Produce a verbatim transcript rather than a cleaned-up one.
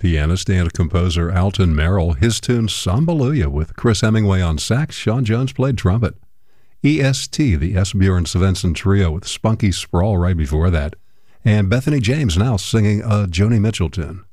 pianist and composer Alton Merrill, his tune Sambaluya with Chris Hemingway on sax. Sean Jones played trumpet. E S T, the Esbjörn Svensson Trio with Spunky Sprawl right before that. And Bethany James now singing a Joni Mitchell tune.